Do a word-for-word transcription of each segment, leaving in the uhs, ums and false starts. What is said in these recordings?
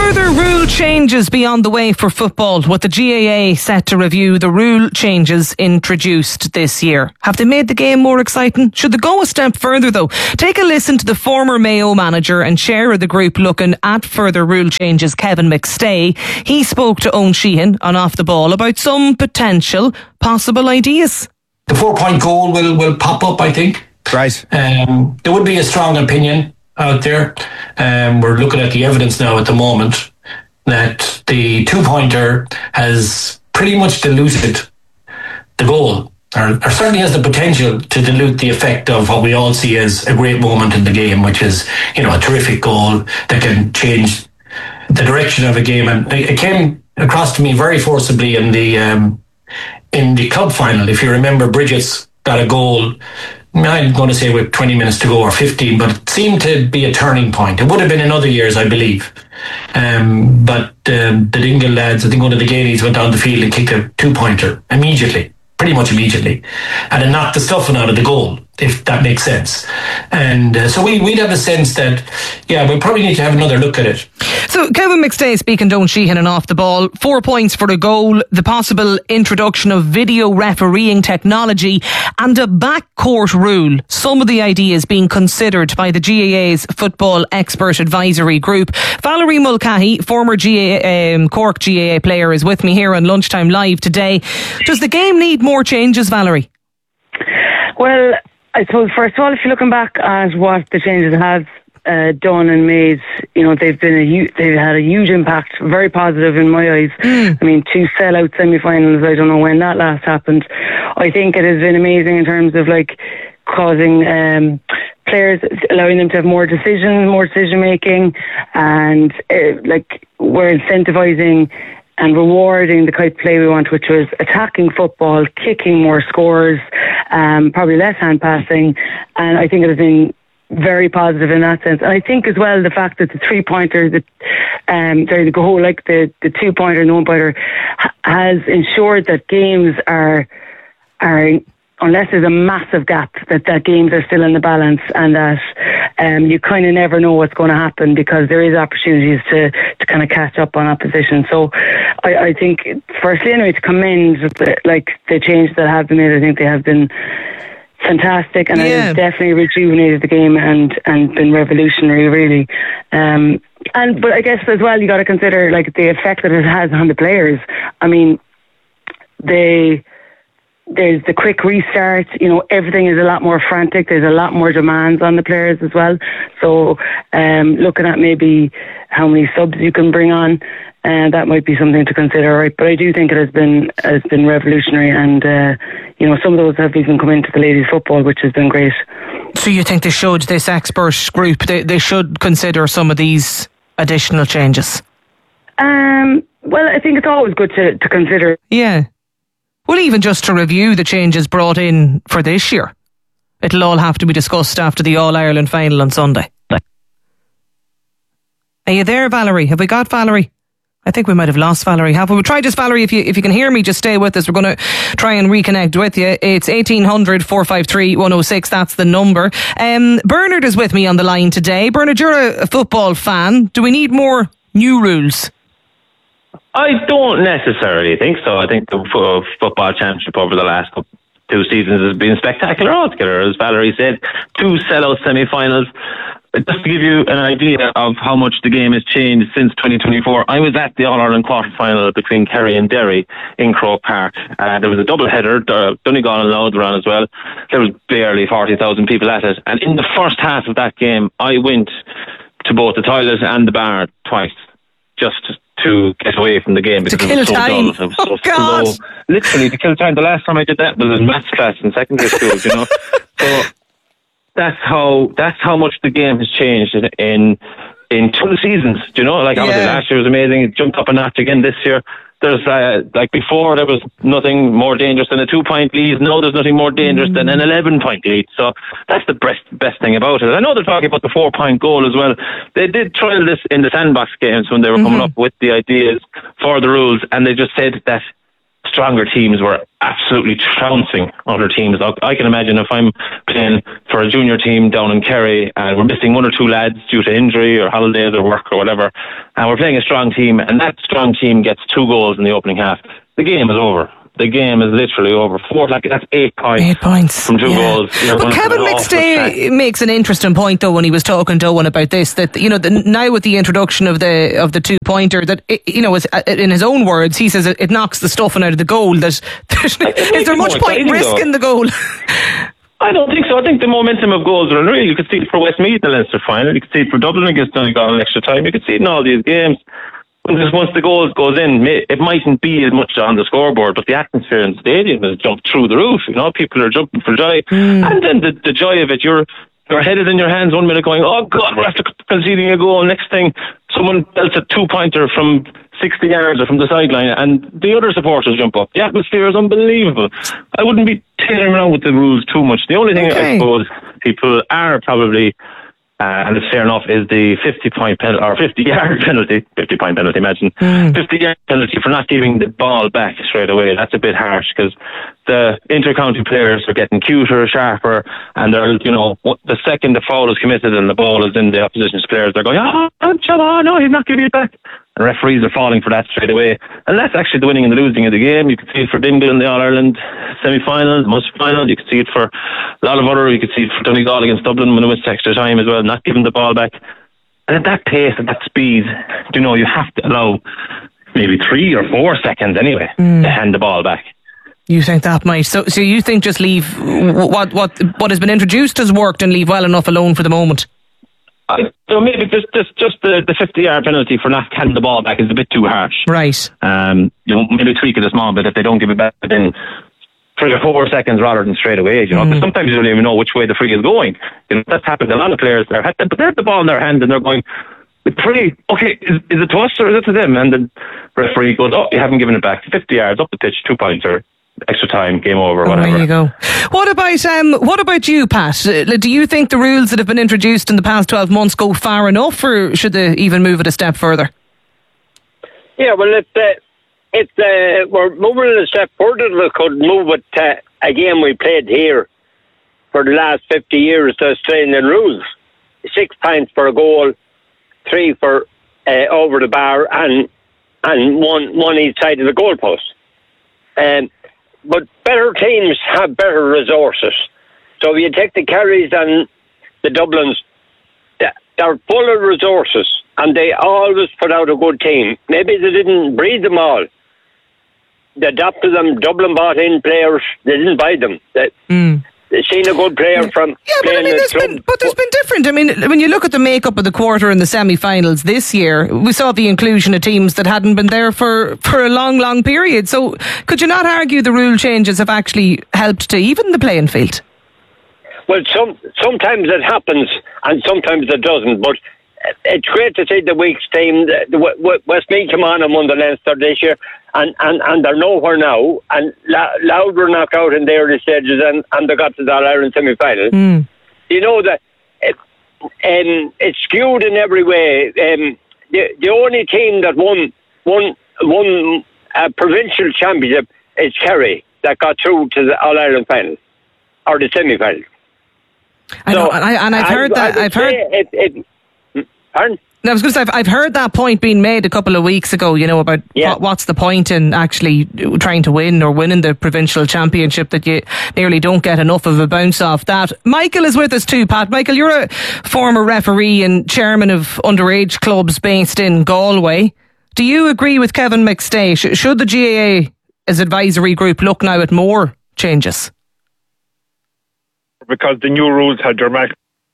Further rule changes be on the way for football, with the G A A set to review the rule changes introduced this year. Have they made the game more exciting? Should they go a step further though? Take a listen to the former Mayo manager and chair of the group looking at further rule changes, Kevin McStay. He spoke to Owen Sheehan on Off the Ball about some potential possible ideas. The four-point goal will, will pop up, I think. Right. Um, there would be a strong opinion out there. Um, we're looking at the evidence now at the moment that the two-pointer has pretty much diluted the goal, or, or certainly has the potential to dilute the effect of what we all see as a great moment in the game, which is, you know, a terrific goal that can change the direction of a game. And it came across to me very forcibly in the um, in the club final. If you remember, Bridget's got a goal, I'm going to say with twenty minutes to go or fifteen, but it seemed to be a turning point. It would have been in other years, I believe. Um, but um, the Dingle lads, I think one of the Gaelies went down the field and kicked a two-pointer immediately, pretty much immediately, and it knocked the stuffing out of the goal, if that makes sense. And uh, so we, we'd have a sense that, yeah, we probably need to have another look at it. So Kevin McStay speaking to Owen Sheehan and Off the Ball. Four points for a goal, the possible introduction of video refereeing technology and a backcourt rule. Some of the ideas being considered by the G A A's Football Expert Advisory Group. Valerie Mulcahy, former G A A, um, Cork G A A player, is with me here on Lunchtime Live today. Does the game need more changes, Valerie? Well, I suppose, first of all, if you're looking back at what the changes have uh, done and made, you know, they've been a hu- they've had a huge impact, very positive in my eyes. Mm. I mean, two sellout semi-finals, I don't know when that last happened. I think it has been amazing in terms of, like, causing um, players, allowing them to have more decision, more decision-making, and, uh, like, we're incentivising and rewarding the type of play we want, which was attacking football, kicking more scores, um, probably less hand passing, and I think it has been very positive in that sense. And I think as well the fact that the three pointer, the um, sorry, the goal, like the the two pointer, no pointer, ha- has ensured that games are are. Unless there's a massive gap, that, that games are still in the balance, and that um, you kind of never know what's going to happen, because there is opportunities to, to kind of catch up on opposition. So I, I think, firstly anyway, to commend the, like the changes that have been made. I think they have been fantastic, and yeah. It has definitely rejuvenated the game and, and been revolutionary, really. Um, and but I guess as well you got to consider like the effect that it has on the players. I mean, they... There's the quick restart, you know, everything is a lot more frantic. There's a lot more demands on the players as well. So um, looking at maybe how many subs you can bring on, uh, that might be something to consider, right? But I do think it has been has been revolutionary, and uh, you know, some of those have even come into the ladies' football, which has been great. So you think they should, this expert group, they, they should consider some of these additional changes? Um, well, I think it's always good to, to consider. Yeah. Well, even just to review the changes brought in for this year. It'll all have to be discussed after the All-Ireland final on Sunday. Are you there, Valerie? Have we got Valerie? I think we might have lost Valerie. Have we? We'll try just, Valerie, if you if you can hear me, just stay with us. We're going to try and reconnect with you. It's eighteen hundred, four five three, one oh six. That's the number. Um, Bernard is with me on the line today. Bernard, you're a, a football fan. Do we need more new rules? I don't necessarily think so. I think the f- football championship over the last couple, two seasons has been spectacular altogether. As Valerie said, two sellout semi-finals. Just to give you an idea of how much the game has changed since twenty twenty-four, I was at the All-Ireland quarter-final between Kerry and Derry in Croke Park. Uh, there was a double-header. Donegal and Louth were on as well. There was barely forty thousand people at it. And in the first half of that game, I went to both the toilet and the bar twice, just to get away from the game, because to kill it was so time. dull. It was so oh, God. slow. Literally, to kill time. The last time I did that was in maths class in secondary school, you know. So that's how that's how much the game has changed in in, in two seasons, you know. Like, obviously yeah. last year was amazing. It jumped up a notch again this year. There's uh, like before there was nothing more dangerous than a two point lead. Now there's nothing more dangerous mm. than an eleven point lead. So that's the best best thing about it. I know they're talking about the four point goal as well. They did trial this in the sandbox games when they were mm-hmm. coming up with the ideas for the rules, and they just said that stronger teams were absolutely trouncing other teams. I can imagine if I'm playing for a junior team down in Kerry and we're missing one or two lads due to injury or holidays or work or whatever, and we're playing a strong team, and that strong team gets two goals in the opening half, the game is over. The game is literally over. Four, like that's eight points. Eight points from two yeah. goals. But Kevin McStay makes an interesting point, though, when he was talking to Owen about this. That you know, the, now with the introduction of the of the two pointer, that it, you know, in his own words, he says it, it knocks the stuffing out of the goal. That is there much point risking the goal? I don't think so. I think the momentum of goals are unreal. You could see it for Westmeath in the Leinster final. You could see it for Dublin against Donegal in extra time. You could see it in all these games. Just once the goal goes in, it mightn't be as much on the scoreboard, but the atmosphere in the stadium has jumped through the roof. You know, people are jumping for joy, mm. and then the, the joy of it. You're your head is in your hands one minute, going, "Oh God, we're after conceding a goal." Next thing, someone belts a two pointer from sixty yards or from the sideline, and the other supporters jump up. The atmosphere is unbelievable. I wouldn't be tearing around with the rules too much. The only thing okay. I suppose people are probably. Uh, and it's fair enough, is the fifty point penalty, or fifty yard penalty, fifty point penalty, imagine, mm. fifty yard penalty for not giving the ball back straight away. That's a bit harsh, because the inter-county players are getting cuter, sharper, and they're, you know, the second the foul is committed and the ball is in the opposition's players, they're going, oh, oh no, he's not giving it back. And referees are falling for that straight away. And that's actually the winning and the losing of the game. You can see it for Dingle in the All-Ireland semi-final, the Munster-final. You can see it for a lot of other. You can see it for Donegal against Dublin when it went to extra time as well, not giving the ball back. And at that pace, at that speed, you know, you have to allow maybe three or four seconds anyway mm. to hand the ball back. You think that might? So, so you think just leave what what what has been introduced has worked and leave well enough alone for the moment? I, so maybe just just just the, the fifty yard penalty for not handing the ball back is a bit too harsh. Right. Um, you know, maybe tweak it a small bit if they don't give it back within three or four seconds rather than straight away. You know, because mm. sometimes you don't even know which way the free is going. You know, that's happened to a lot of players. They're but they have the ball in their hand and they're going, free. Okay, is, is it to us or is it to them? And the referee goes, oh, you haven't given it back. Fifty yards up the pitch, two pointer. Extra time, game over, whatever. Oh, there you go. What about um, what about you, Pat? Do you think the rules that have been introduced in the past twelve months go far enough, or should they even move it a step further? Yeah, well, it's uh, it's uh, we're moving a step further. We could move it to a game we played here for the last fifty years. The Australian rules: six points for a goal, three for uh, over the bar, and and one one each side of the goalpost. Um, But better teams have better resources. So if you take the Kerrys and the Dublins, they're full of resources and they always put out a good team. Maybe they didn't breed them all. They adopted them. Dublin bought in players. They didn't buy them. They, mm. They've seen a good player from yeah, but playing I mean, in there's club. been, but there's been different. I mean, when you look at the makeup of the quarter and the semi-finals this year, we saw the inclusion of teams that hadn't been there for, for a long, long period. So could you not argue the rule changes have actually helped to even the playing field? Well, some sometimes it happens and sometimes it doesn't. But it's great to see the Weeks team. The Westmeath come on and won the Leinster this year. And, and, and they're nowhere now. And Louth were knocked out in the early stages and, and they got to the All-Ireland semi-final. Mm. You know that it, um, it's skewed in every way. Um, the, the only team that won won, won a provincial championship is Kerry, that got through to the All-Ireland final, or the semi-final. I know, so, and, I, and I've heard I, that... I I've heard... It, it, pardon? I was going to say, I've, I've heard that point being made a couple of weeks ago, you know, about yeah. what, what's the point in actually trying to win or winning the provincial championship, that you nearly don't get enough of a bounce off that. Michael is with us too, Pat. Michael, you're a former referee and chairman of underage clubs based in Galway. Do you agree with Kevin McStay? Should the G A A as advisory group look now at more changes? Because the new rules had dramatic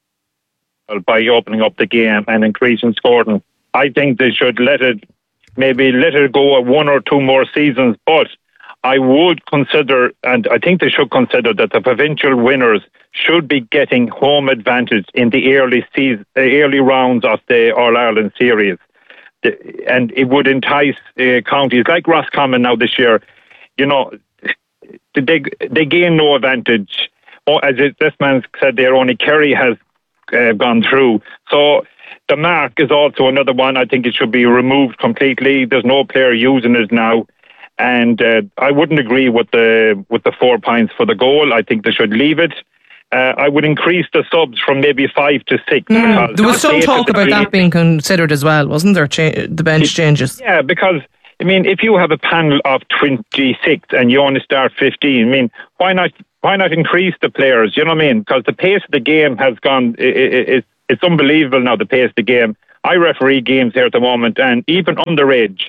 by opening up the game and increasing scoring. I think they should let it, maybe let it go one or two more seasons, but I would consider, and I think they should consider, that the provincial winners should be getting home advantage in the early season, early rounds of the All-Ireland series. And it would entice uh, counties like Roscommon now this year, you know, they, they gain no advantage. Oh, as it, this man said there, only Kerry has Uh, gone through. So the mark is also another one. I think it should be removed completely. There's no player using it now. And uh, I wouldn't agree with the with the four points for the goal. I think they should leave it. Uh, I would increase the subs from maybe five to six. Mm. There was some talk about that being considered as well, wasn't there? Cha- the bench changes. Yeah, because I mean, if you have a panel of twenty-six and you only start fifteen, I mean, why not? Why not increase the players? You know what I mean? Because the pace of the game has gone. It, it, it, it's unbelievable now. The pace of the game. I referee games here at the moment, and even underage.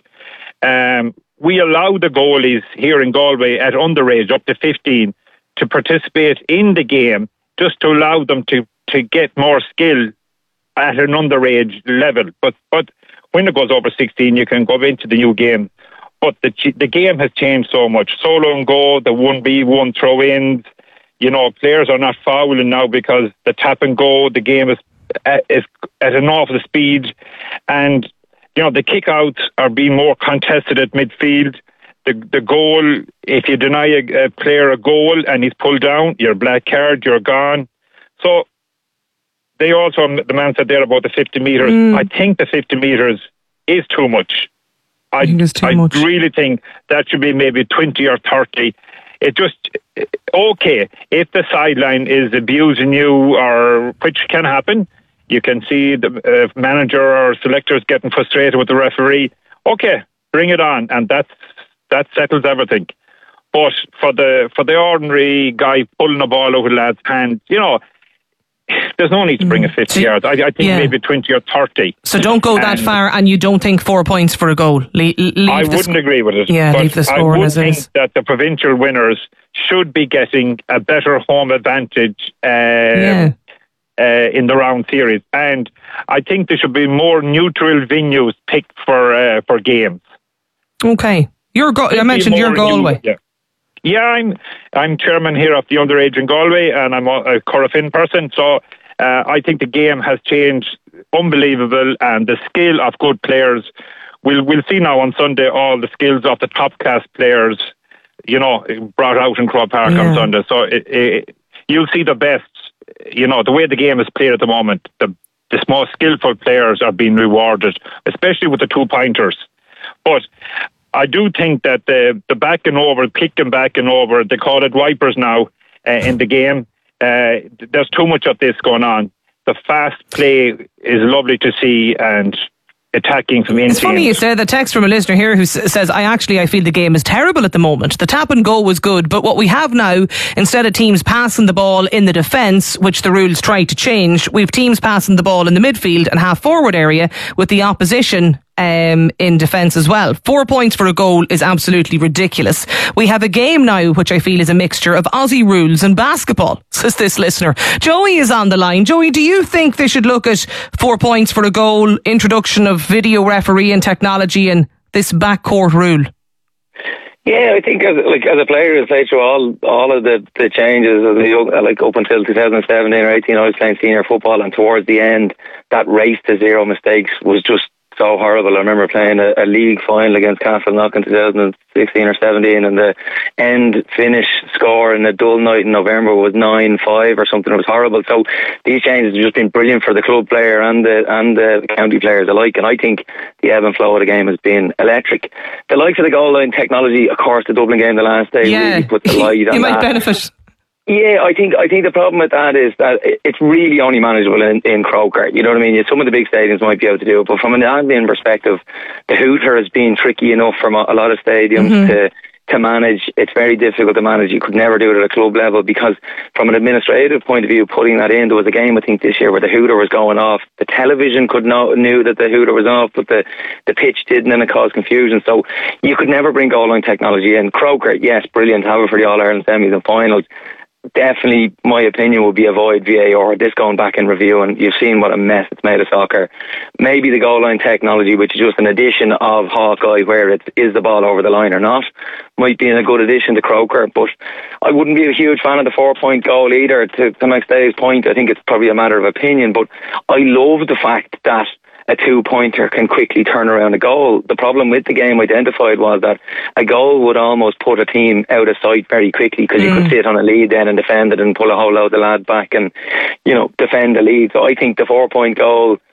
Um, we allow the goalies here in Galway at underage up to fifteen to participate in the game, just to allow them to, to get more skill at an underage level. But but when it goes over sixteen, you can go into the new game. But the the game has changed so much. Solo and go, the one v one throw-ins. You know, players are not fouling now because the tap and go. The game is is at an awful speed, and you know the kickouts are being more contested at midfield. The the goal, if you deny a, a player a goal and he's pulled down, you're a black card, you're gone. So they also, the man said there about the fifty metres. Mm. I think the fifty metres is too much. I, I, think it's too I much. really think that should be maybe twenty or thirty. It just, okay, if the sideline is abusing you, or which can happen, you can see the uh, manager or selectors getting frustrated with the referee. Okay, bring it on, and that's that settles everything. But for the for the ordinary guy pulling the ball over the lad's hand, you know, there's no need to bring mm. a fifty yards. I, I think yeah. maybe twenty or thirty. So don't go that and far, and you don't think four points for a goal. Le- leave I wouldn't sc- agree with it. Yeah, but leave the score I would as think is. that the provincial winners should be getting a better home advantage um, yeah. uh, in the round series, and I think there should be more neutral venues picked for uh, for games. Okay, your go- I mentioned your Galway. Yeah. Yeah, I'm I'm chairman here of the underage in Galway, and I'm a, a Corofin person. So uh, I think the game has changed, unbelievable, and the skill of good players. We'll we'll see now on Sunday all the skills of the top class players, you know, brought out in Croke Park yeah. on Sunday. So it, it, you'll see the best. You know, the way the game is played at the moment, the the most skillful players are being rewarded, especially with the two pointers. But I do think that the the back and over, kicking back and over, they call it wipers now uh, in the game. Uh, there's too much of this going on. The fast play is lovely to see, and attacking from inside. It's funny you say the text from a listener here who s- says, I actually I feel the game is terrible at the moment. The tap and go was good, but what we have now, instead of teams passing the ball in the defence, which the rules try to change, we've teams passing the ball in the midfield and half forward area with the opposition Um, in defence as well. Four points for a goal is absolutely ridiculous. We have a game now which I feel is a mixture of Aussie rules and basketball, says this listener. Joey is on the line. Joey, do you think they should look at four points for a goal, introduction of video refereeing technology, and this backcourt rule? Yeah, I think as like as a player, as through all all of the, the changes of the young, like up until two thousand seventeen or eighteen, I was playing senior football, and towards the end, that race to zero mistakes was just so horrible. I remember playing a, a league final against Castleknock in two thousand sixteen or seventeen, and the end finish score in a dull night in November was nine five or something. It was horrible. So these changes have just been brilliant for the club player and the and the county players alike, and I think the ebb and flow of the game has been electric. The likes of the goal line technology, of course, the Dublin game the last day yeah. really put the light on you might that. benefit. Yeah, I think I think the problem with that is that it's really only manageable in, in Croker. You know what I mean? Some of the big stadiums might be able to do it, but from an admin perspective, the hooter has been tricky enough from a, a lot of stadiums mm-hmm. to to manage. It's very difficult to manage. You could never do it at a club level because from an administrative point of view, putting that in, there was a game I think this year where the hooter was going off. The television could know knew that the hooter was off, but the, the pitch didn't, and it caused confusion. So you could never bring goal line technology in. Croker, yes, brilliant, have it for the All-Ireland semis and finals. Definitely, my opinion would be avoid V A R, this going back in review, and you've seen what a mess it's made of soccer. Maybe the goal line technology, which is just an addition of Hawkeye, where it is the ball over the line or not, might be a good addition to Croker, but I wouldn't be a huge fan of the four-point goal either. To, to McStay's point, I think it's probably a matter of opinion, but I love the fact that a two-pointer can quickly turn around a goal. The problem with the game identified was that a goal would almost put a team out of sight very quickly because mm. you could sit on a lead then and defend it and pull a whole load of lads back and, you know, defend the lead. So I think the four-point goal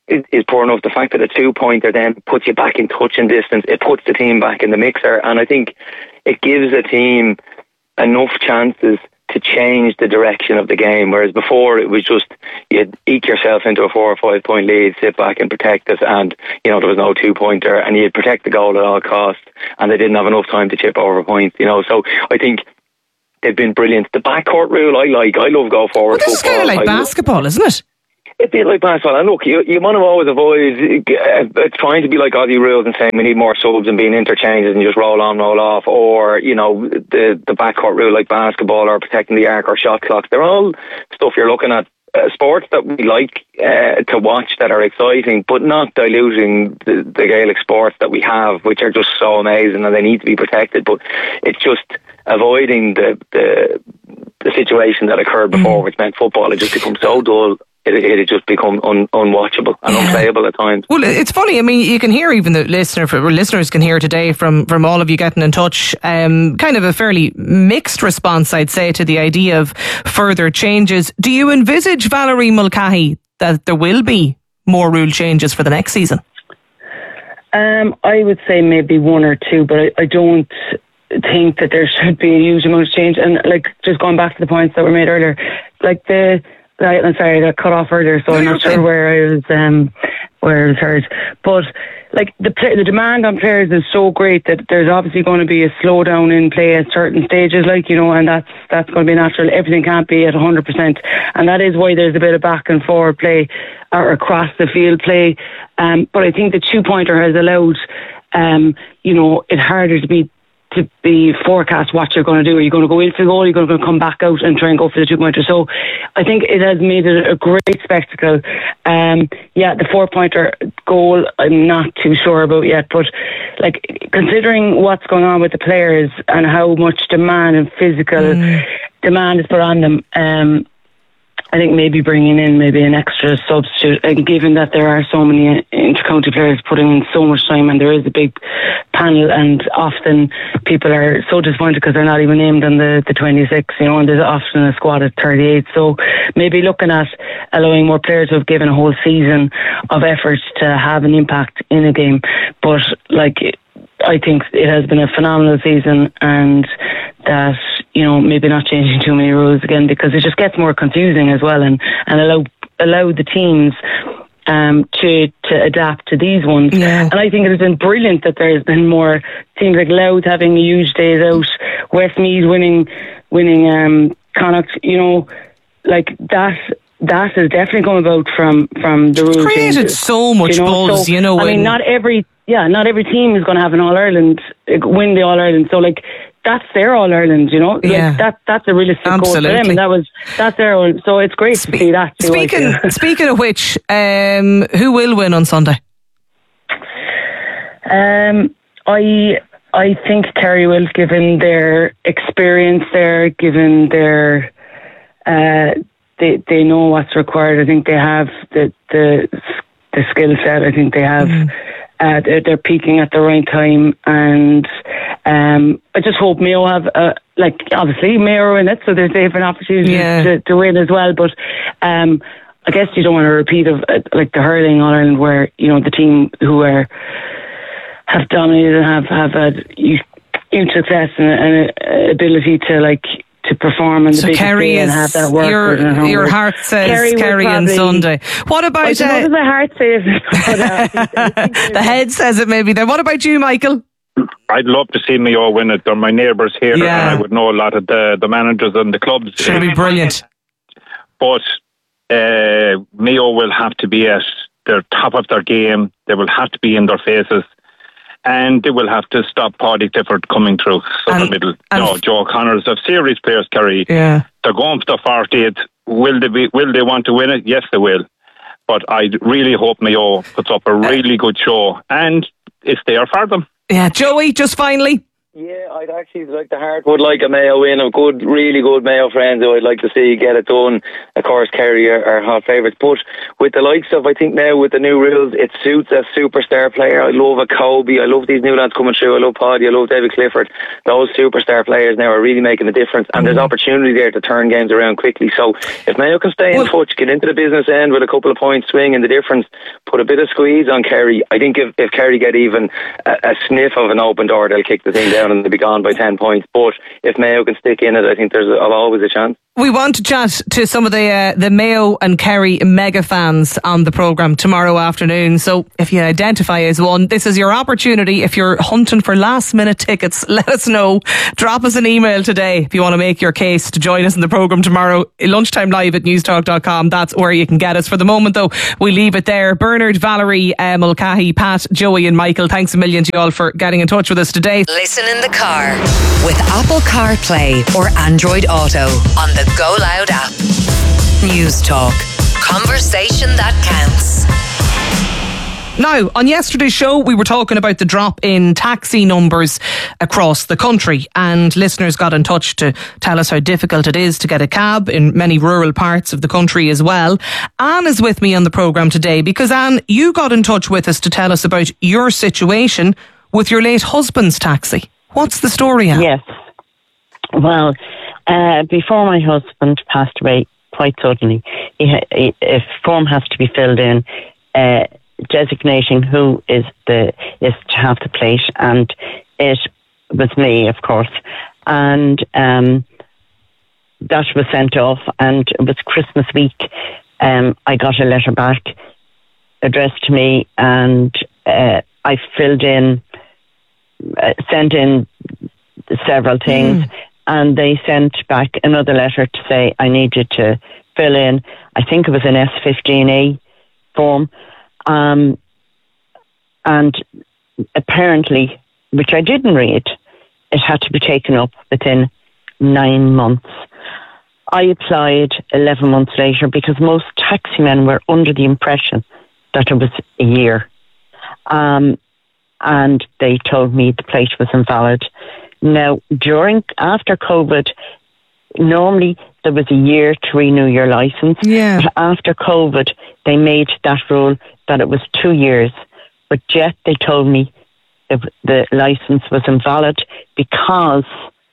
is, is poor enough. The fact that a two-pointer then puts you back in touching distance, it puts the team back in the mixer, and I think it gives a team enough chances to change the direction of the game, whereas before it was just you'd eke yourself into a four or five point lead, sit back and protect it, and you know there was no two pointer, and you'd protect the goal at all costs, and they didn't have enough time to chip over points, you know. So I think they've been brilliant. The backcourt rule I like. I love go forward. Well, this is kind of like I basketball, love, isn't it? It'd be like basketball. And look, you, you want to always avoid uh, trying to be like Aussie rules and saying we need more subs and being interchanges and just roll on, roll off, or, you know, the, the backcourt rule like basketball or protecting the arc or shot clocks. They're all stuff you're looking at. Uh, sports that we like uh, to watch that are exciting, but not diluting the, the Gaelic sports that we have, which are just so amazing and they need to be protected. But it's just avoiding the the, the situation that occurred before, mm. which meant football had just become so dull. It, it had just become un, unwatchable and yeah. unplayable at times. Well, it's funny. I mean, you can hear, even the listener, listeners can hear today from, from all of you getting in touch, um, kind of a fairly mixed response, I'd say, to the idea of further changes. Do you envisage, Valerie Mulcahy, that there will be more rule changes for the next season? Um, I would say maybe one or two, but I, I don't think that there should be a huge amount of change. And like, just going back to the points that were made earlier, like the Right, I'm sorry, I got cut off earlier, so no, I'm not sure where I was, um, where I was heard. But like the play, the demand on players is so great that there's obviously going to be a slowdown in play at certain stages, like, you know, and that's that's going to be natural. Everything can't be at one hundred percent, and that is why there's a bit of back and forward play or across the field play. Um, but I think the two pointer has allowed, um, you know, it harder to be. to be forecast what you're going to do. Are you going to go in for the goal? Are you going to come back out and try and go for the two-pointer? So I think it has made it a great spectacle. Um, yeah, the four-pointer goal, I'm not too sure about yet, but like considering what's going on with the players and how much demand and physical mm. demand is put on them, um, I think maybe bringing in maybe an extra substitute, and given that there are so many inter-county players putting in so much time and there is a big panel, and often people are so disappointed because they're not even named on the, the twenty-six, you know, and there's often a squad of thirty-eight. So maybe looking at allowing more players who have given a whole season of effort to have an impact in a game. But like, I think it has been a phenomenal season, and that, you know, maybe not changing too many rules again, because it just gets more confusing as well, and, and allow allow the teams um, to to adapt to these ones. Yeah. And I think it has been brilliant that there's been more teams like Louth having huge days out, Westmeath winning winning um, Connacht, you know, like that. That has definitely come about from, from the rules. It's created changes, so much you know? buzz, so, you know. I mean, not every yeah, not every team is going to have an All Ireland, win the All Ireland. So like, that's their All Ireland, you know. Yeah. Like, that that's a realistic goal for them, and that was that's their own. So it's great Spe- to see that. Too, speaking speaking of which, um, who will win on Sunday? Um, I I think Kerry will, given their experience there, given their. Uh, They they know what's required. I think they have the the the skill set. I think they have. Mm. Uh, they're, they're peaking at the right time, and um, I just hope Mayo have uh, like obviously Mayo are in it, so they have an opportunity yeah. to, to win as well. But um, I guess you don't want a repeat of uh, like the hurling All Ireland, where you know the team who are have dominated and have have had huge success and, and uh, ability to like. to perform in the so big Kerry and have that work. Your, your heart says Kerry, Kerry on Sunday. What about... I don't know what my heart says. The head says it maybe then. What about you, Michael? I'd love to see Mayo win it. They're my neighbours here, yeah. and I would know a lot of the, the managers and the clubs. Should be brilliant. But uh, Mayo will have to be at the top of their game. They will have to be in their faces. And they will have to stop Paddy Clifford coming through the middle. No, Joe Connors have serious players, Kerry. Yeah. They're going for the fortieth. Will they be? Will they want to win it? Yes, they will. But I really hope Mayo puts up a really good show, and it's there for them. Yeah, Joey, just finally. Yeah, I'd actually like the heart would like a Mayo win. Of good, really good Mayo friends who I'd like to see get it done. Of course, Kerry are, are hot favourites. But with the likes of, I think now with the new rules, it suits a superstar player. I love a Kobe. I love these new lads coming through. I love Paddy. I love David Clifford. Those superstar players now are really making a difference. And there's opportunity there to turn games around quickly. So if Mayo can stay in touch, get into the business end with a couple of points swing and the difference, put a bit of squeeze on Kerry. I think if, if Kerry get even a, a sniff of an open door, they'll kick the thing down and they'll be gone by ten points. But if Mayo can stick in it, I think there's a, always a chance. We want to chat to some of the uh, the Mayo and Kerry mega fans on the programme tomorrow afternoon. So if you identify as one, this is your opportunity. If you're hunting for last minute tickets, let us know. Drop us an email today if you want to make your case to join us in the programme tomorrow. Lunchtime live at newstalk dot com. That's where you can get us. For the moment though, we leave it there. Bernard, Valerie, uh, Mulcahy, Pat, Joey and Michael, thanks a million to you all for getting in touch with us today. Listen in the car with Apple CarPlay or Android Auto on the Go Loud app. News Talk. Conversation that counts. Now, on yesterday's show, we were talking about the drop in taxi numbers across the country, and listeners got in touch to tell us how difficult it is to get a cab in many rural parts of the country as well. Anne is with me on the programme today because, Anne, you got in touch with us to tell us about your situation with your late husband's taxi. What's the story, Anne? Yes. Well, uh, before my husband passed away quite suddenly, he ha- he, a form has to be filled in, uh, designating who is the is to have the plate, and it was me, of course, and um, that was sent off, and it was Christmas week. Um, I got a letter back addressed to me, and uh, I filled in, uh, sent in several things. Mm. And they sent back another letter to say I needed to fill in, I think it was an S fifteen A form. Um, and apparently, which I didn't read, it had to be taken up within nine months. I applied eleven months later because most taximen were under the impression that it was a year. Um, and they told me the plate was invalid. Now, during, after COVID, normally there was a year to renew your licence. Yeah. But after COVID, they made that rule that it was two years. But yet they told me the, the licence was invalid because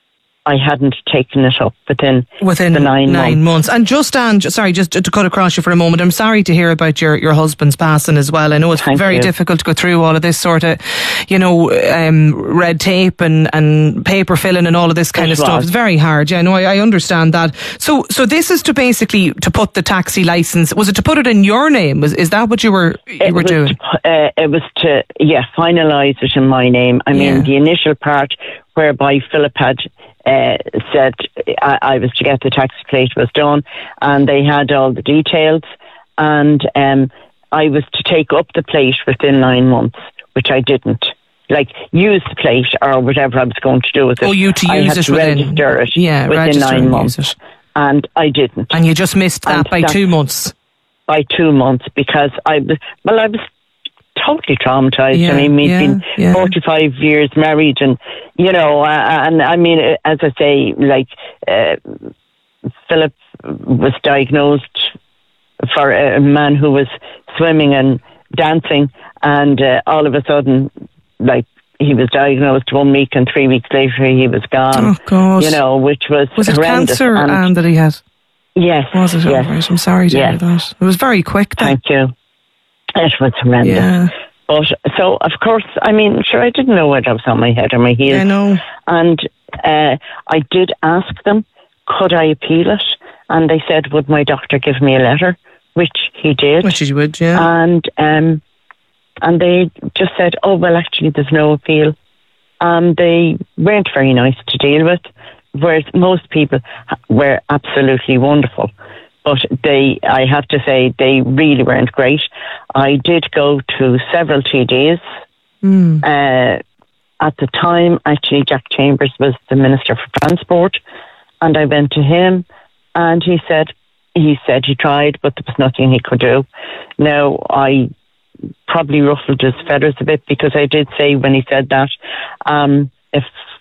I hadn't taken it up within, within the nine, nine months. months. And just, Anne, sorry, just to cut across you for a moment, I'm sorry to hear about your, your husband's passing as well. I know it's Thank very you. difficult to go through all of this sort of, you know, um, red tape and, and paper filling and all of this kind It of stuff. was. It's very hard. Yeah, no, I, I understand that. So, so this is to basically to put the taxi licence. Was it to put it in your name? Was is that what you were you It were was doing? To, uh, it was to, yeah, finalise it in my name. I mean, Yeah. the initial part whereby Philip had uh, said I, I was to get the taxi plate was done, and they had all the details, and um, I was to take up the plate within nine months, which I didn't. Like, use the plate or whatever I was going to do with it. Oh, you to I use had it to within- register it yeah, within register nine and months, use it. and I didn't. And you just missed that And by that's- two months. By two months because I was, well, I was totally traumatized. Yeah, I mean, we'd yeah, been yeah. forty-five years married, and, you know, uh, and I mean, as I say, like, uh, Philip was diagnosed for a man who was swimming and dancing, and uh, all of a sudden, like, he was diagnosed one week, and three weeks later he was gone. Oh, God. You know, which was Was it horrendous. cancer, And- Anne, that he had? Yes. Was it? Yes. All right. I'm sorry to Yes. hear that. It was very quick then. Thank you. It was horrendous. Yeah. But, so, of course, I mean, sure, I didn't know whether I was on my head or my heels. I know. And uh, I did ask them, could I appeal it? And they said, would my doctor give me a letter? Which he did. Which you would, yeah. And um, and they just said, oh, well, actually, there's no appeal. Um, they weren't very nice to deal with, whereas most people were absolutely wonderful. But they, I have to say, they really weren't great. I did go to several T Ds. Mm. Uh, at the time, actually, Jack Chambers was the Minister for Transport, and I went to him, and he said he said he tried, but there was nothing he could do. Now, I probably ruffled his feathers a bit because I did say when he said that, um, if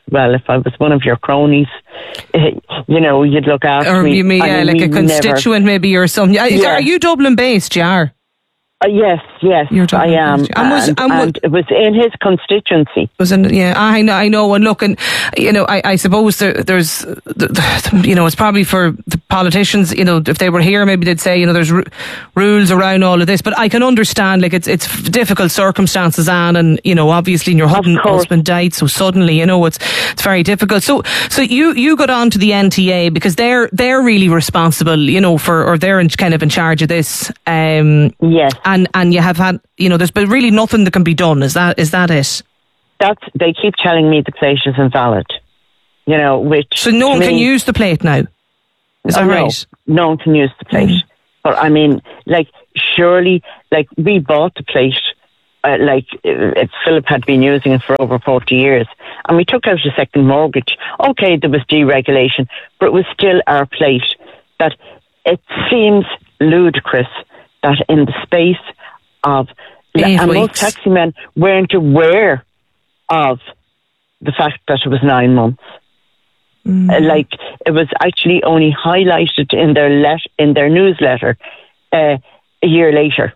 well, if I was one of your cronies, you know, you'd look after or me. Or you mean, yeah, like a constituent never, maybe or something. Yeah. Are you Dublin based, you are? Uh, yes, yes, I am, and, was, and, and, and it was in his constituency. Was in, yeah, I know, I know. And look, and you know, I, I suppose there, there's, you know, it's probably for the politicians. You know, if they were here, maybe they'd say, you know, there's r- rules around all of this. But I can understand, like, it's it's difficult circumstances, Anne, and you know, obviously, your husband, husband died so suddenly. You know, it's it's very difficult. So, so you you got on to the N T A because they're they're really responsible, you know, for or they're in, kind of in charge of this. Um, yes. And and you have had, you know, there's been really nothing that can be done. Is that is that it? That's, they keep telling me the plate is invalid. You know, which so no one me, can use the plate now. Is that oh, right? No, no one can use the plate. Mm. But I mean, like, surely, like, we bought the plate. Uh, like, if Philip had been using it for over forty years, and we took out a second mortgage. Okay, there was deregulation, but it was still our plate. That it seems ludicrous that in the space of Eight and weeks. most taxi men weren't aware of the fact that it was nine months. Mm. Uh, like, it was actually only highlighted in their let in their newsletter uh, a year later.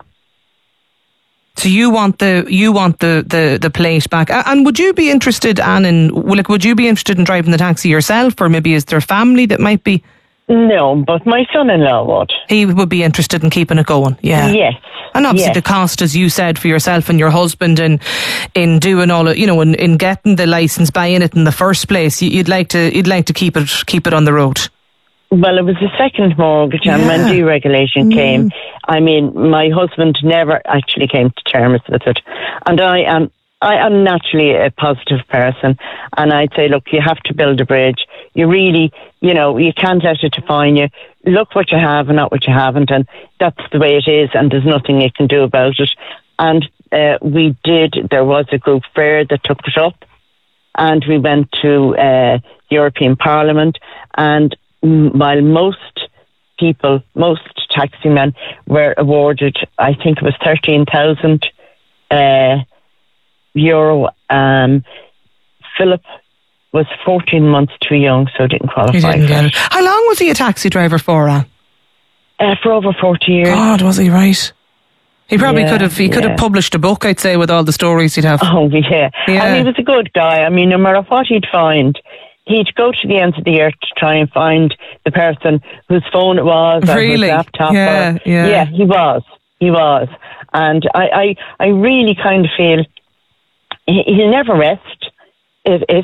So you want the you want the, the, the plate back, and would you be interested, Anne, in like would you be interested in driving the taxi yourself, or maybe is there family that might be? No, but my son-in-law would. He would be interested in keeping it going, yeah. Yes. And obviously yes. the cost, as you said, for yourself and your husband in in doing all of, you know, in, in getting the licence, buying it in the first place, you'd like to you'd like to keep it keep it on the road. Well, it was a second mortgage, and yeah. when deregulation mm. came, I mean, my husband never actually came to terms with it. And I am I am naturally a positive person, and I'd say, look, you have to build a bridge. You really, you know, you can't let it define you. Look what you have and not what you haven't, and that's the way it is, and there's nothing you can do about it. And uh, we did, there was a group fair that took it up, and we went to uh, European Parliament, and while most people, most taximen were awarded, I think it was thirteen thousand uh, euro, um, Philip was fourteen months too young, so didn't qualify. He didn't get it. How long was he a taxi driver for, Anne? Uh, for over forty years. God, was he right? He probably yeah, could have. He yeah. could have published a book, I'd say, with all the stories he'd have. Oh yeah. yeah, and he was a good guy. I mean, no matter what he'd find, he'd go to the ends of the earth to try and find the person whose phone it was, or really? whose laptop. Yeah, or, yeah. yeah, he was. He was, and I, I, I really kind of feel he, he'll never rest if, if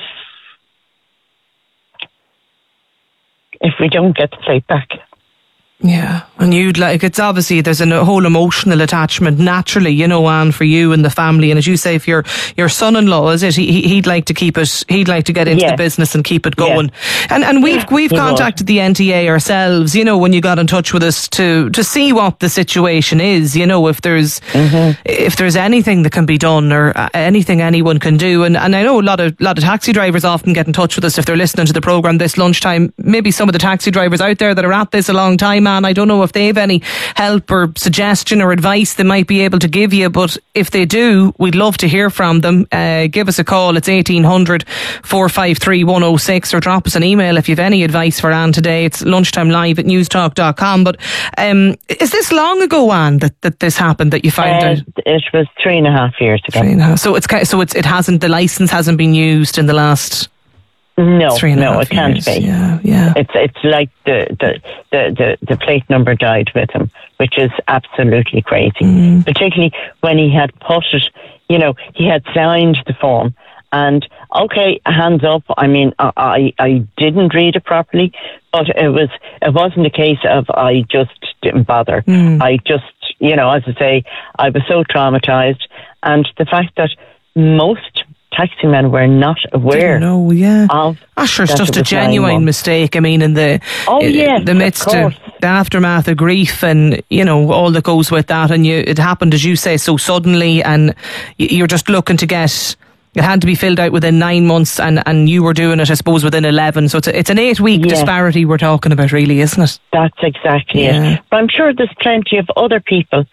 if we don't get the plate back. Yeah, and you'd like, it's obviously there's a whole emotional attachment naturally, you know, Anne, for you and the family. And as you say, if your your son-in-law, is it, he, he'd like to keep it, he'd like to get into yes. the business and keep it going. Yes. And and we've we've he contacted would. the N T A ourselves, you know, when you got in touch with us to to see what the situation is, you know, if there's mm-hmm. if there's anything that can be done or anything anyone can do. And and I know a lot of lot of taxi drivers often get in touch with us if they're listening to the programme this lunchtime. Maybe some of the taxi drivers out there that are at this a long time, man, I don't know if they have any help or suggestion or advice they might be able to give you, but if they do, we'd love to hear from them. Uh, give us a call. It's eighteen hundred, four five three, one oh six, or drop us an email if you've any advice for Anne today. It's lunchtime live at newstalk dot com. But um, is this long ago, Anne, that, that this happened, that you found uh, out? It was three and a half years ago. Three and a half. So it's so it's it hasn't the licence hasn't been used in the last. No, Three and a no, half it can't years. be. Yeah, yeah. It's it's like the, the, the, the, the plate number died with him, which is absolutely crazy. Mm. Particularly when he had put it, you know, he had signed the form. And, okay, hands up, I mean, I, I didn't read it properly, but it, was, it wasn't a case of I just didn't bother. Mm. I just, you know, as I say, I was so traumatised. And the fact that most taximen were not aware know, yeah. of oh, sure, it's just a genuine mistake. I mean, in the oh, yes, the midst of, of the aftermath of grief and, you know, all that goes with that, and you, it happened, as you say, so suddenly, and you're just looking to get, it had to be filled out within nine months, and, and you were doing it, I suppose, within eleven. So it's a, it's an eight week yeah. disparity we're talking about, really, isn't it? That's exactly yeah. it. But I'm sure there's plenty of other people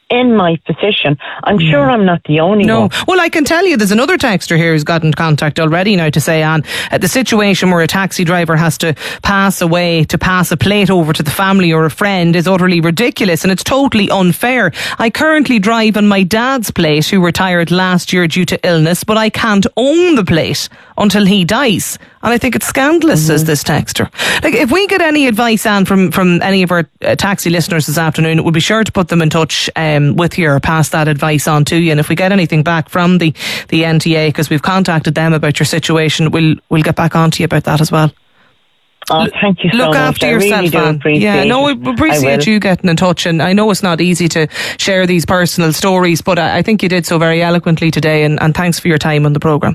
in my position, I'm Yeah. sure I'm not the only No. one. Well, I can tell you there's another texter here who's got in contact already now to say, Anne, uh, the situation where a taxi driver has to pass away to pass a plate over to the family or a friend is utterly ridiculous and it's totally unfair. I currently drive on my dad's plate, who retired last year due to illness, but I can't own the plate until he dies. And I think it's scandalous, says this texter. Like, if we get any advice, Anne, from, from any of our uh, taxi listeners this afternoon, we'll be sure to put them in touch um, with you or pass that advice on to you. And if we get anything back from the, the N T A, because we've contacted them about your situation, we'll we'll get back on to you about that as well. Oh, thank you so Look much. after I yourself, really do Anne. appreciate Yeah, no, it. we appreciate you getting in touch. And I know it's not easy to share these personal stories, but I, I think you did so very eloquently today. And, and thanks for your time on the programme.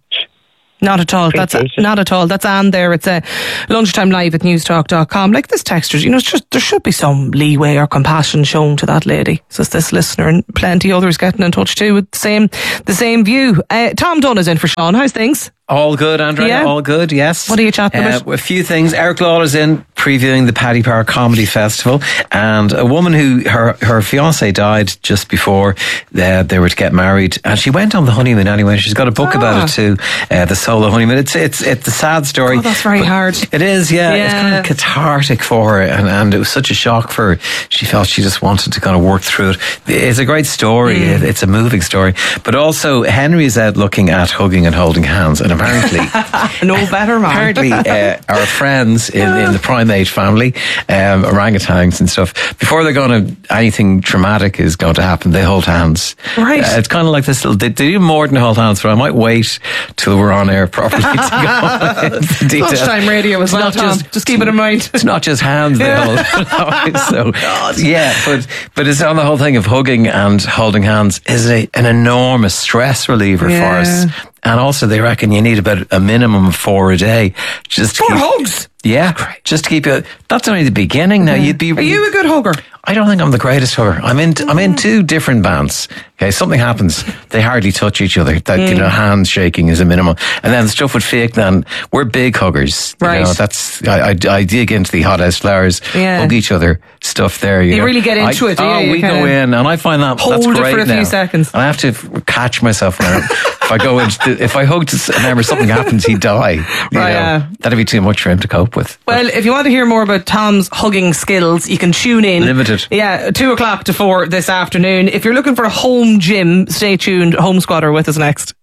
Not at all. That's Appreciate it. not at all. That's Anne there. It's a uh, lunchtime live at newstalk dot com. Like this texter, you know, it's just, there should be some leeway or compassion shown to that lady. Says this listener, and plenty others getting in touch too with the same the same view. Uh, Tom Dunn is in for Sean. How's things? All good, Andrea. Yeah. All good, yes. What are you chatting uh, about? A few things. Eric Lawler's in previewing the Paddy Power Comedy Festival, and a woman who her her fiance died just before uh, they were to get married, and she went on the honeymoon anyway. She's got a book Ah. about it too, uh, the solo honeymoon. It's it's it's a sad story. Oh, that's very but hard. It is, yeah. Yeah. It's kind of cathartic for her, and, and it was such a shock for her. She felt she just wanted to kind of work through it. It's a great story. Mm. It, it's a moving story, but also Henry is out looking at hugging and holding hands, and apparently. No better man. Apparently, uh, our friends in, in the primate family, um, orangutans and stuff, before they're going to, anything traumatic is going to happen, they hold hands. Right. Uh, it's kind of like this little, they, they do more than hold hands, but I might wait till we're on air properly to go into detail. Lunchtime radio as It's well, not Tom. just- Just keep it in mind. It's not just hands they hold. so, yeah, but, but it's on the whole thing of hugging and holding hands is a, an enormous stress reliever Yeah. for us. And also, they reckon you need about a minimum of four a day. Just to Four keep, hugs? Yeah, just to keep it. That's only the beginning. Now you'd be. Are you a good hugger? I don't think I'm the greatest hugger. I'm in. I'm in two different bands. Okay, something happens, they hardly touch each other. That Mm. you know, hands shaking is a minimum. And then stuff with fake. Then we're big huggers. You Right. know, that's I, I, I dig into the hothouse flowers. Yeah. Hug each other. Stuff there. You, You know. really get into I, it, do Oh, you? You we go kinda in, and I find that hold that's it great for a few now. seconds. And I have to f- catch myself now. If I go into, the, if I hugged a member, something happens, he'd die. You Right, know, yeah. That'd be too much for him to cope with. Well, if you want to hear more about Tom's hugging skills, you can tune in. Limited. Yeah, two o'clock to four this afternoon. If you're looking for a home gym, stay tuned. Home Squatter with us next.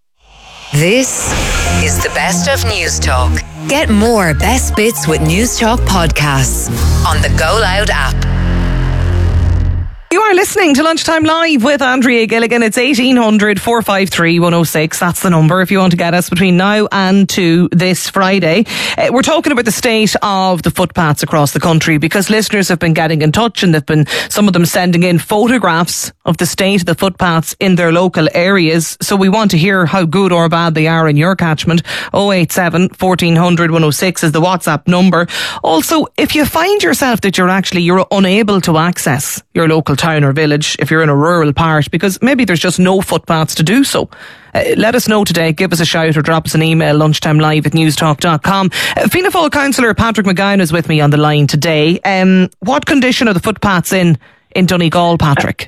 This is the best of News Talk. Get more best bits with News Talk podcasts on the Go Loud app. You are listening to Lunchtime Live with Andrea Gilligan. It's eighteen hundred, four five three, one oh six. That's the number if you want to get us between now and to this Friday. Uh, we're talking about the state of the footpaths across the country because listeners have been getting in touch and they've been, some of them sending in photographs of the state of the footpaths in their local areas. So we want to hear how good or bad they are in your catchment. oh eight seven, fourteen hundred, one oh six is the WhatsApp number. Also, if you find yourself that you're actually, you're unable to access your local town or village, if you're in a rural part, because maybe there's just no footpaths to do so. Uh, let us know today. Give us a shout or drop us an email, lunchtime live at newstalk dot com. Uh, Fianna Fáil councillor Patrick McGowan is with me on the line today. Um, what condition are the footpaths in, in Donegal, Patrick?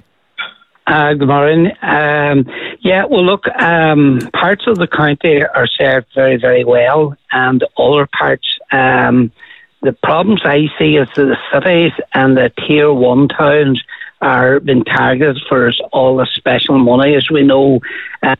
Uh, good morning. Um, yeah, well, look, um, parts of the county are served very, very well, and other parts, um, the problems I see is that the cities and the tier one towns are being targeted for all the special money, as we know. Uh,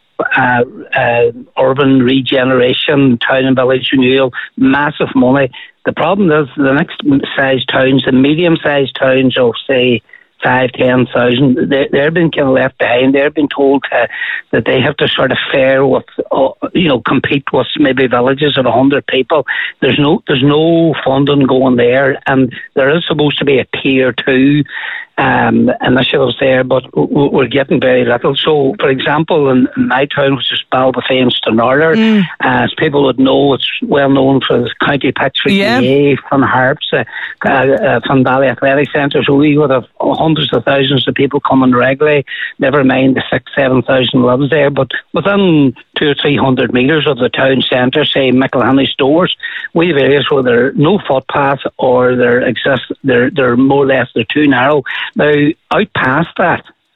uh, uh, urban regeneration, town and village renewal, massive money. The problem is the next size towns, the medium sized towns of, say, five, ten thousand, they, they're being kind of left behind. They're being told uh, that they have to sort of fare with, uh, you know, compete with maybe villages of a hundred people. There's no, there's no funding going there, and there is supposed to be a tier two um, initiatives there, but w- we're getting very little. So, for example, in, in my town, which is Balbafane, Stonarler, mm. uh, as people would know, it's well known for the county pitch for yeah. G A, from Harps, uh, uh, uh, from Valley Athletic Centre. So we would have hundreds of thousands of people coming regularly, never mind the six, seven thousand lives there. But within two or three hundred metres of the town centre, say Micklehenney Stores, we have areas where there are no footpaths or there exist, they're, they're more or less, they're too narrow. Now, out past that,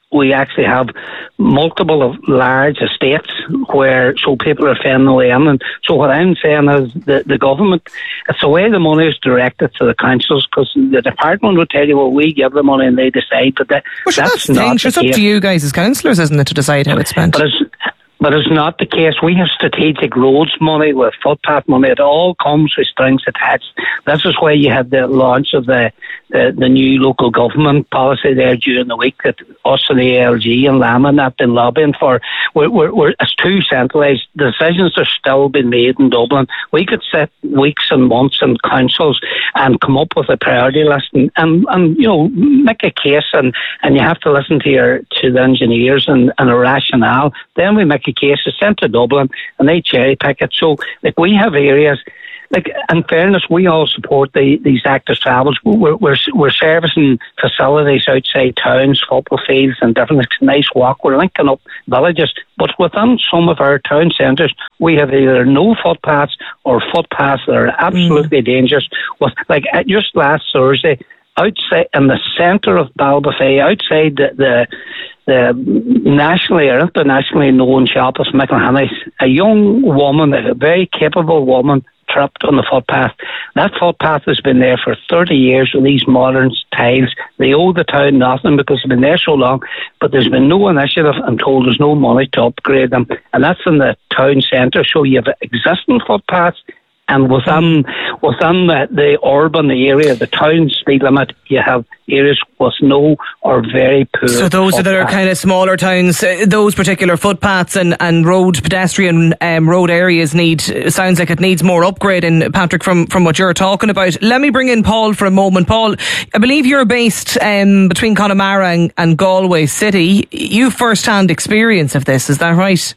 we actually have multiple of large estates where so people are fending away in. And so what I'm saying is the, the government, it's the way the money is directed to the councils, because the department will tell you, well, we give the money and they decide, but that, well, that's, that's not the It's up case. to you guys as councillors, isn't it, to decide how it's spent? But it's, But it's not the case. We have strategic roads money with footpath money. It all comes with strings attached. This is why you had the launch of the, the, the new local government policy there during the week that us and the A L G and Lamon have been lobbying for. We're, we're, we're, it's too centralised. Decisions are still being made in Dublin. We could sit weeks and months in councils and come up with a priority list and, and, and you know, make a case, and, and you have to listen to your to the engineers and, and a rationale. Then we make a case, it's sent to Dublin and they cherry pick it. So like we have areas, like in fairness, we all support the, these active travels. We're, we're we're servicing facilities outside towns, football fields and different. It's a nice walk. We're linking up villages, but within some of our town centres, we have either no footpaths or footpaths that are absolutely mm. dangerous. With like just last Thursday, outside in the centre of Ballybofey, outside the, the the nationally or internationally known shop of McElhaney's, a young woman, a very capable woman, tripped on the footpath. That footpath has been there for thirty years with these modern tiles. They owe the town nothing because they've been there so long, but there's been no initiative. I'm told there's no money to upgrade them, and that's in the town centre. So you have existing footpaths, and within within the, the urban area, the town speed limit, you have areas with no or very poor. So those footpaths. that are kind of smaller towns, uh, those particular footpaths and, and road pedestrian um, road areas need, sounds like it needs more upgrading, Patrick, from, from what you're talking about. Let me bring in Paul for a moment. Paul, I believe you're based um, between Connemara and, and Galway City. You've first-hand experience of this, is that right?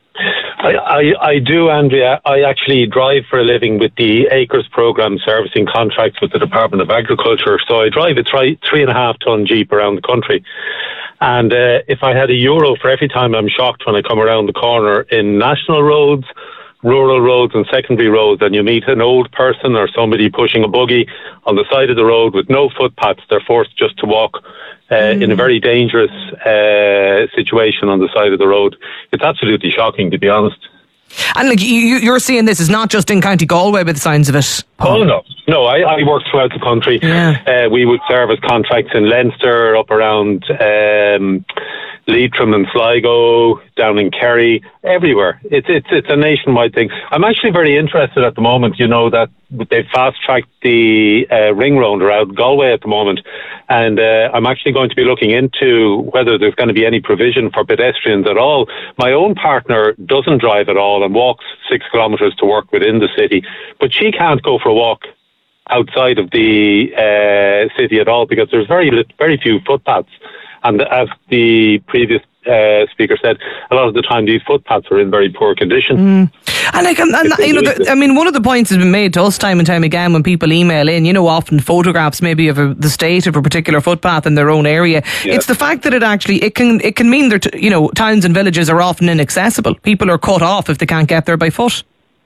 I, I, I do, Andrea. I actually drive for a living with the Acres programme, servicing contracts with the Department of Agriculture. So I drive a three, three and a half ton Jeep around the country. And uh, if I had a euro for every time I'm shocked when I come around the corner in national roads, rural roads and secondary roads, and you meet an old person or somebody pushing a buggy on the side of the road with no footpaths, they're forced just to walk uh, mm. in a very dangerous uh, situation on the side of the road. It's absolutely shocking, to be honest. And like you, you're seeing this is not just in County Galway by the signs of it, Paul. Oh no, no. I, I work throughout the country. Yeah. Uh, we would service contracts in Leinster, up around um, Leitrim and Sligo, down in Kerry, everywhere. It's it's it's a nationwide thing. I'm actually very interested at the moment. You know that they've fast tracked the uh, ring road around Galway at the moment, and uh, I'm actually going to be looking into whether there's going to be any provision for pedestrians at all. My own partner doesn't drive at all and walks six kilometres to work within the city, but she can't go for a walk outside of the uh, city at all because there's very very few footpaths. And as the previous uh, speaker said, a lot of the time these footpaths are in very poor condition. Mm. And like, and, and you know, the, I mean, one of the points has been made to us time and time again when people email in, you know, often photographs maybe of a, the state of a particular footpath in their own area. Yeah. It's the fact that it actually it can it can mean that, you know, towns and villages are often inaccessible. People are cut off if they can't get there by foot.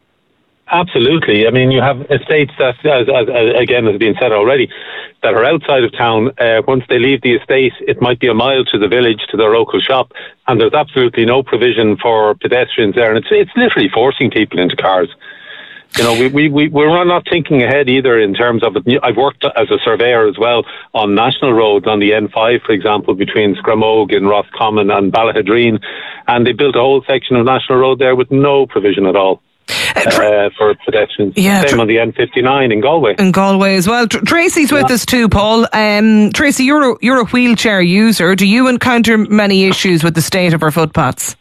Absolutely. I mean, you have estates that, as, as, as again has been said already, that are outside of town. Uh, once they leave the estate, it might be a mile to the village, to their local shop, and there's absolutely no provision for pedestrians there. And it's it's literally forcing people into cars. You know, we, we, we, we're not thinking ahead either in terms of it. I've worked as a surveyor as well on national roads, on the N five, for example, between Scramogue and Roscommon and Ballahadreen, and they built a whole section of national road there with no provision at all. Uh, for pedestrians. Yeah, Same tr- on the N fifty-nine in Galway. In Galway as well. Tr- Tracy's with yeah. us too, Paul. Um, Tracy, you're a, you're a wheelchair user. Do you encounter many issues with the state of our footpaths?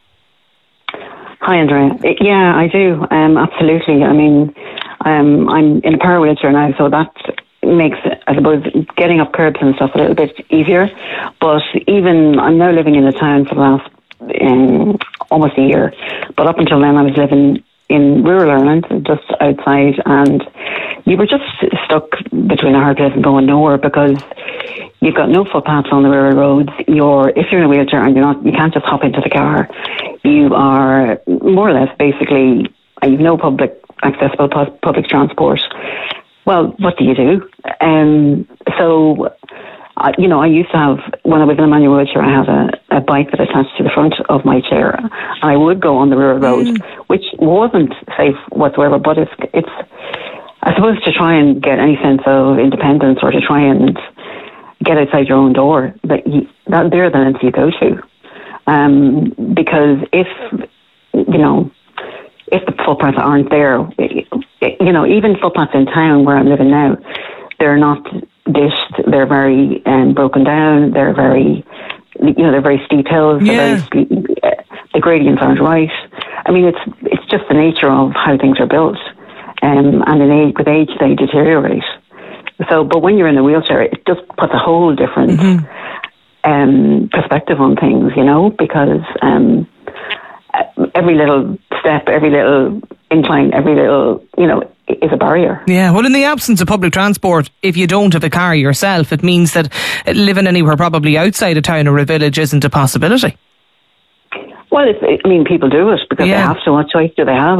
Hi, Andrea. Yeah, I do. Um, absolutely. I mean, um, I'm in a power wheelchair now, so that makes, I suppose, getting up curbs and stuff a little bit easier. But even, I'm now living in a town for the last um, almost a year. But up until then, I was living in rural Ireland, just outside, and you were just stuck between a hard place and going nowhere because you've got no footpaths on the rural roads. You're, if you're in a wheelchair and you're not, you can't just hop into the car. You are more or less basically, you've no public accessible public transport. Well, what do you do? Um, so I, you know, I used to have, when I was in a manual wheelchair, I had a, a bike that attached to the front of my chair, and I would go on the rural road, mm. which wasn't safe whatsoever, but it's, it's, I suppose, to try and get any sense of independence, or to try and get outside your own door, that, you, that they're the lengths you go to. Um, because if, you know, if the footpaths aren't there, you know, even footpaths in town where I'm living now, they're not dished, they're very um, broken down, they're very, you know, they're very steep hills, yeah. they're very steep, the gradients aren't right. I mean, it's it's just the nature of how things are built, um, and in age, with age they deteriorate. So, but when you're in a wheelchair, it just puts a whole different mm-hmm. um, perspective on things, you know, because um, every little step, every little incline, every little, you know, is a barrier. Yeah, well, in the absence of public transport, if you don't have a car yourself, it means that living anywhere probably outside a town or a village isn't a possibility. Well, it's, I mean, people do it because yeah. they have to. What choice do they have?